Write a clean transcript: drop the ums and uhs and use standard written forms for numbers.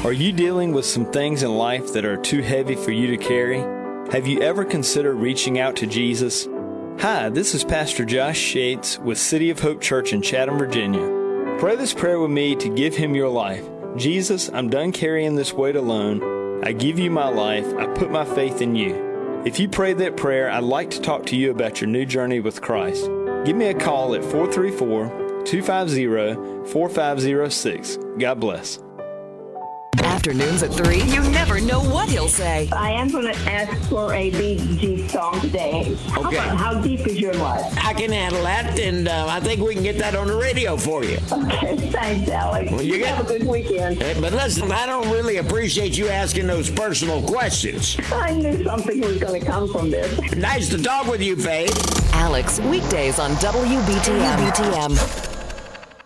Are you dealing with some things in life that are too heavy for you to carry? Have you ever considered reaching out to Jesus? Hi, this is Pastor Josh Shates with City of Hope Church in Chatham, Virginia. Pray this prayer with me to give Him your life. Jesus, I'm done carrying this weight alone. I give you my life. I put my faith in you. If you prayed that prayer, I'd like to talk to you about your new journey with Christ. Give me a call at 434-250-4506. God bless. Afternoons at 3, you never know what he'll say. I am going to ask for a Bee Gees song today. Okay. How deep is your love? I can handle that, and I think we can get that on the radio for you. Okay, thanks, Alex. Well, you have a good weekend. But listen, I don't really appreciate you asking those personal questions. I knew something was going to come from this. Nice to talk with you, Faith. Alex, weekdays on WBTM.